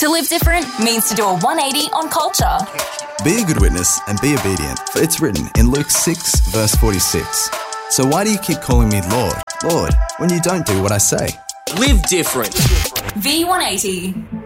To live different means to do a 180 on culture. Be a good witness and be obedient, for it's written in Luke 6, verse 46. So why do you keep calling me Lord, Lord, when you don't do what I say? Live different. V180.